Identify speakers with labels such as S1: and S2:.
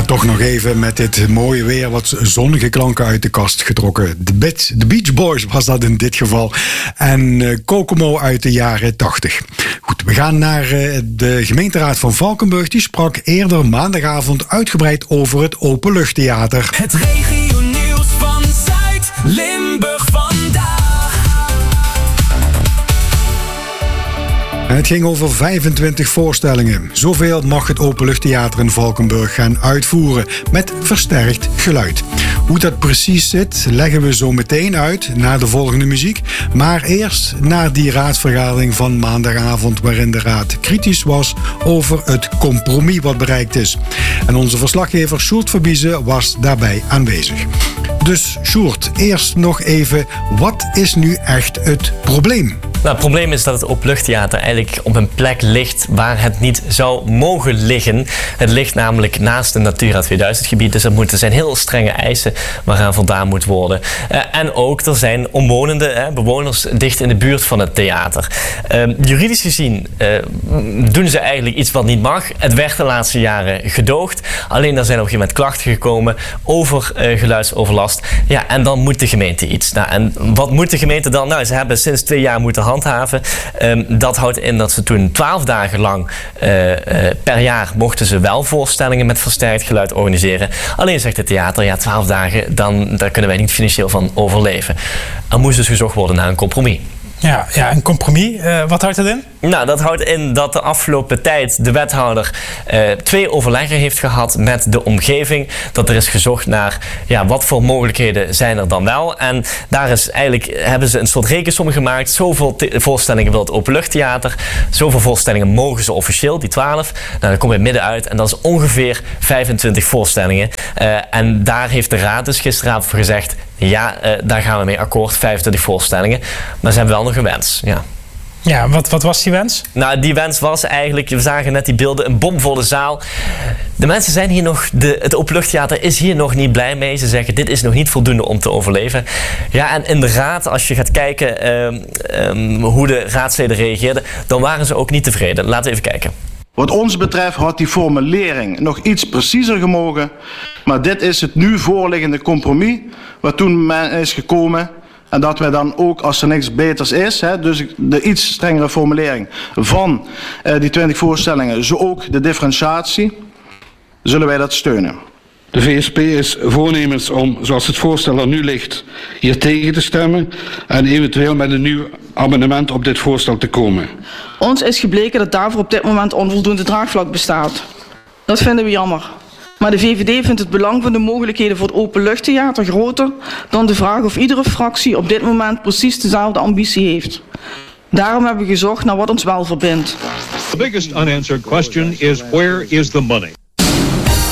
S1: toch nog even met dit mooie weer wat zonnige klanken uit de kast getrokken. De Beach Boys was dat in dit geval. En Kokomo uit de jaren 80. Goed, we gaan naar de gemeenteraad van Valkenburg. Die sprak eerder maandagavond uitgebreid over het openluchttheater.
S2: Het regionieuws van Zuid-Limburg vandaag.
S1: Het ging over 25 voorstellingen. Zoveel mag het openluchttheater in Valkenburg gaan uitvoeren met versterkt geluid. Hoe dat precies zit, leggen we zo meteen uit na de volgende muziek. Maar eerst naar die raadsvergadering van maandagavond, waarin de raad kritisch was over het compromis wat bereikt is. En onze verslaggever Sjoerd Verbiezen was daarbij aanwezig. Dus Sjoerd, eerst nog even, wat is nu echt het probleem?
S3: Nou, het probleem is dat het openluchttheater eigenlijk op een plek ligt waar het niet zou mogen liggen. Het ligt namelijk naast een Natura 2000 gebied, dus er zijn heel strenge eisen waaraan voldaan moet worden. En ook, er zijn omwonenden, bewoners dicht in de buurt van het theater. Juridisch gezien doen ze eigenlijk iets wat niet mag. Het werd de laatste jaren gedoogd. Alleen er zijn op een gegeven moment klachten gekomen over geluidsoverlast. Ja, en dan moet de gemeente iets. Nou, en wat moet de gemeente dan? Nou, ze hebben sinds 2 jaar moeten handhaven. Dat houdt in dat ze toen 12 dagen lang per jaar mochten ze wel voorstellingen met versterkt geluid organiseren. Alleen zegt het theater, ja, 12 dagen, daar kunnen wij niet financieel van overleven. Er moest dus gezocht worden naar een compromis.
S4: Ja, een compromis. Wat houdt dat in?
S3: Nou, dat houdt in dat de afgelopen tijd de wethouder 2 overleggen heeft gehad met de omgeving. Dat er is gezocht naar wat voor mogelijkheden zijn er dan wel. En daar is hebben ze een soort rekensom gemaakt. Zoveel voorstellingen wil het openluchttheater. Zoveel voorstellingen mogen ze officieel, die 12. Nou, dan kom je midden uit en dat is ongeveer 25 voorstellingen. En daar heeft de raad dus gisteravond voor gezegd, daar gaan we mee akkoord, 25 voorstellingen. Maar ze hebben wel nog een wens,
S4: Ja, wat was die wens?
S3: Nou, die wens was eigenlijk, we zagen net die beelden, een bomvolle zaal. De mensen zijn hier nog, het openluchttheater is hier nog niet blij mee. Ze zeggen, dit is nog niet voldoende om te overleven. Ja, en in de raad, als je gaat kijken hoe de raadsleden reageerden, dan waren ze ook niet tevreden. Laten we even kijken.
S5: Wat ons betreft had die formulering nog iets preciezer gemogen. Maar dit is het nu voorliggende compromis wat toen is gekomen. En dat wij dan ook, als er niks beters is, dus de iets strengere formulering van die 20 voorstellingen, zo ook de differentiatie, zullen wij dat steunen.
S6: De VSP is voornemens om, zoals het voorstel er nu ligt, hier tegen te stemmen en eventueel met een nieuw amendement op dit voorstel te komen.
S7: Ons is gebleken dat daarvoor op dit moment onvoldoende draagvlak bestaat. Dat vinden we jammer. Maar de VVD vindt het belang van de mogelijkheden voor het openluchttheater groter dan de vraag of iedere fractie op dit moment precies dezelfde ambitie heeft. Daarom hebben we gezocht naar wat ons wel verbindt.
S8: The biggest unanswered question is where is the money?